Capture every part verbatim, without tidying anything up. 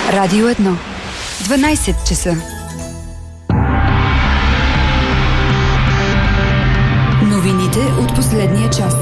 Радио едно. дванайсет часа. Новините от последния час.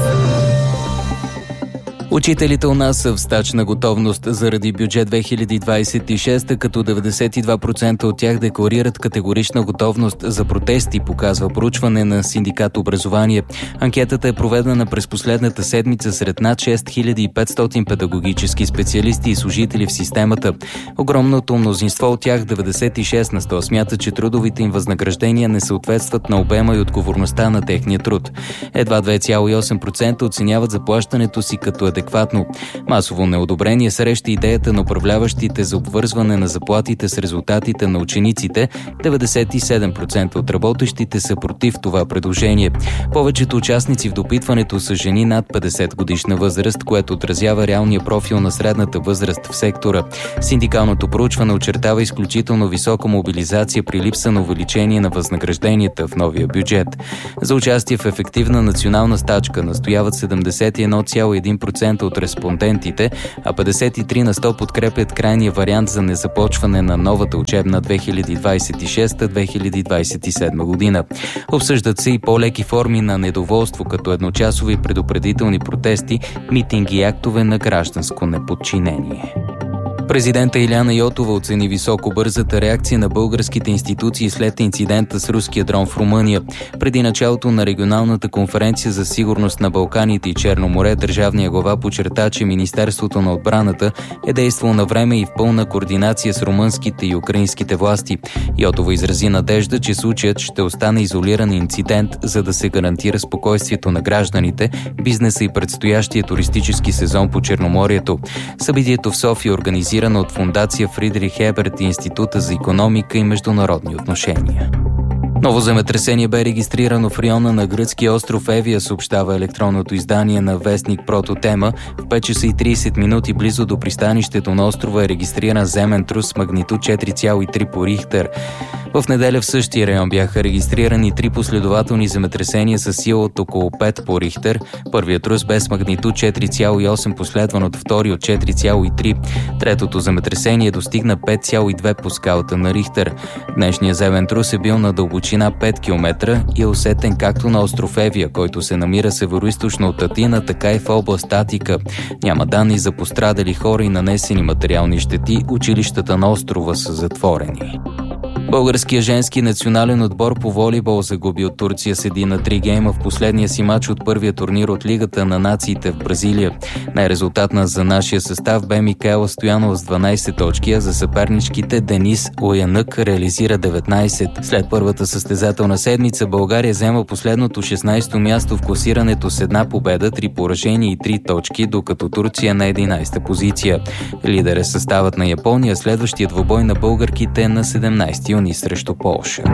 Учителите у нас са в стачна готовност заради бюджет две хиляди двайсет и шеста, като деветдесет и два процента от тях декларират категорична готовност за протести, показва проучване на Синдикат Образование. Анкетата е проведена през последната седмица сред над шест хиляди и петстотин педагогически специалисти и служители в системата. Огромното мнозинство от тях, деветдесет и шест на сто, смятат, че трудовите им възнаграждения не съответстват на обема и отговорността на техния труд. Едва две цяло и осем процента оценяват заплащането си като адекватно. Масово неодобрение среща идеята на управляващите за обвързване на заплатите с резултатите на учениците. деветдесет и седем процента от работещите са против това предложение. Повечето участници в допитването са жени над петдесет годишна възраст, което отразява реалния профил на средната възраст в сектора. Синдикалното проучване очертава изключително висока мобилизация при липса на увеличение на възнагражденията в новия бюджет. За участие в ефективна национална стачка настояват седемдесет и едно цяло и един процента от респондентите, а петдесет и три на сто подкрепят крайния вариант за незапочване на новата учебна две хиляди двайсет и шеста - две хиляди двайсет и седма година. Обсъждат се и по-леки форми на недоволство, като едночасови предупредителни протести, митинги и актове на гражданско неподчинение. Президента Иляна Йотова оцени високо бързата реакция на българските институции след инцидента с руския дрон в Румъния. Преди началото на регионалната конференция за сигурност на Балканите и Черно море, държавния глава подчерта, че Министерството на отбраната е действало на време и в пълна координация с румънските и украинските власти. Йотова изрази надежда, че случаят ще остане изолиран инцидент, за да се гарантира спокойствието на гражданите, бизнеса и предстоящия туристически сезон по Черноморието. Събитието в София организира от Фондация Фридрих Еберт и Института за икономика и международни отношения. Ново земетресение бе регистрирано в района на гръцкия остров Евия, съобщава електронното издание на вестник Прототема. В пет часа и трийсет минути близо до пристанището на острова е регистриран земен трус с магнитуд четири цяло и три по Рихтер. В неделя в същия район бяха регистрирани три последователни земетресения с сила от около пет по Рихтер. Първият трус бе с магнитуд четири цяло и осем, последван от втори от четири цяло и три. Третото земетресение достигна пет цяло и две по скалата на Рихтер. Днешният земен трус е бил на дълбочина пет километра и е усетен както на остров Евия, който се намира североизточно от Атина, така и в област Атика. Няма данни за пострадали хора и нанесени материални щети. Училищата на острова са затворени. Българският женски национален отбор по волейбол загуби от Турция с един на три гейма в последния си мач от първия турнир от Лигата на нациите в Бразилия. Най-резултатна за нашия състав бе Микаела Стоянова с дванайсет точки, а за съперничките Денис Оянък реализира деветнайсет. След първата състезателна седмица България взема последното шестнайсето място в класирането с една победа, три поражения и три точки, докато Турция на единайсета позиция. Лидер е съставът на Япония, следващият двубой на българките на седемнайсети юни срещу Полша.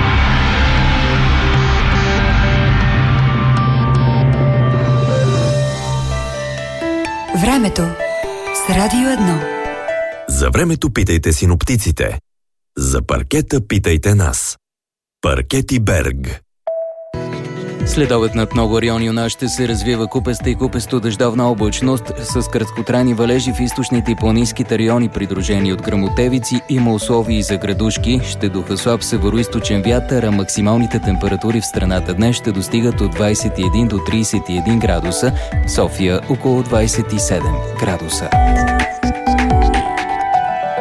Времето с Радио едно. За времето питайте синоптиците. За паркета питайте нас. Паркети Берг. Следобед над много райони у нас ще се развива купеста и купесто дъждовна облачност с краткотрайни валежи в източните и планинските райони, придружени от гръмотевици. Има условия и за градушки. Ще духа слаб североизточен вятър, а максималните температури в страната днес ще достигат от двайсет и един до трийсет и един градуса. В София около двайсет и седем градуса.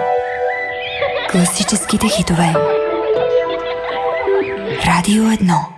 Класическите хитове. Радио едно.